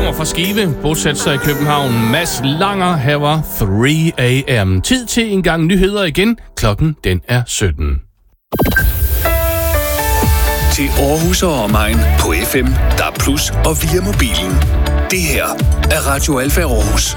kommer fra Skive, bosat sig i København. Mads Langer, her var 3 AM. Tid til en gang nyheder igen. Klokken den er 17. Til Aarhus og omegn på FM, DAB+ og via mobilen. Det her er Radio Alfa Aarhus.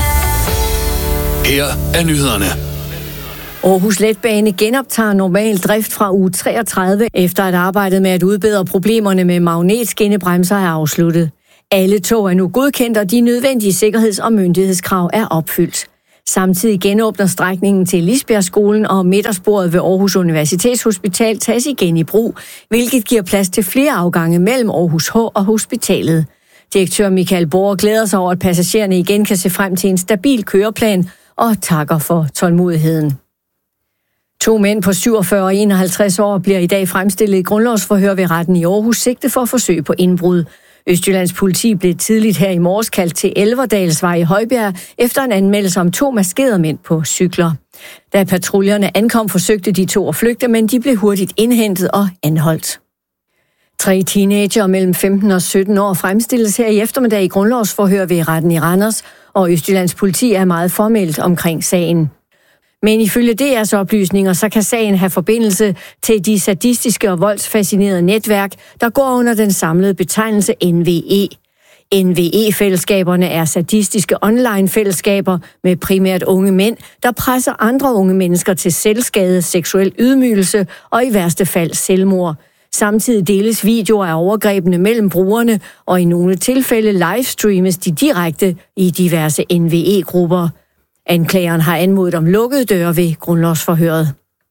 Her er nyhederne. Aarhus Letbane genoptager normal drift fra uge 33, efter at arbejdet med at udbedre problemerne med magnetskinnebremser er afsluttet. Alle tog er nu godkendt, og de nødvendige sikkerheds- og myndighedskrav er opfyldt. Samtidig genåbner strækningen til Lisbjergskolen, og midtersporet ved Aarhus Universitetshospital tages igen i brug, hvilket giver plads til flere afgange mellem Aarhus H og hospitalet. Direktør Michael Borger glæder sig over, at passagererne igen kan se frem til en stabil køreplan, og takker for tålmodigheden. 2 mænd på 47 og 51 år bliver i dag fremstillet i grundlovsforhør ved retten i Aarhus, sigtet for forsøg på indbrud. Østjyllands politi blev tidligt her i morges kaldt til Elverdalsvej i Højbjerg efter en anmeldelse om 2 maskerede mænd på cykler. Da patruljerne ankom, forsøgte de 2 at flygte, men de blev hurtigt indhentet og anholdt. 3 teenager mellem 15 og 17 år fremstilles her i eftermiddag i grundlovsforhør ved retten i Randers, og Østjyllands politi er meget formelt omkring sagen. Men ifølge DR's oplysninger, så kan sagen have forbindelse til de sadistiske og voldsfascinerede netværk, der går under den samlede betegnelse NVE. NVE-fællesskaberne er sadistiske online-fællesskaber med primært unge mænd, der presser andre unge mennesker til selvskade, seksuel ydmygelse og i værste fald selvmord. Samtidig deles videoer af overgrebene mellem brugerne, og i nogle tilfælde livestreames de direkte i diverse NVE-grupper. Anklageren har anmodet om lukkede døre ved grundlovsforhøret.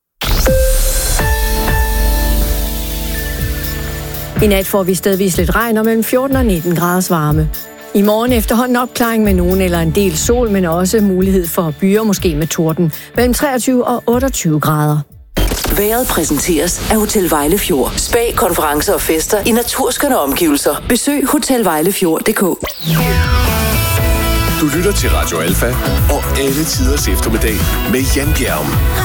I nat får vi stedvis lidt regn og mellem 14 og 19 graders varme. I morgen efterhånden opklaring med nogen eller en del sol, men også mulighed for byer, måske med torden, mellem 23 og 28 grader. Vejret præsenteres af Hotel Vejlefjord. Spa, konferencer og fester i naturskønne omgivelser. Besøg hotelvejlefjord.dk. Du lytter til Radio Alfa og alle tiders eftermiddag med Jan Bjerg.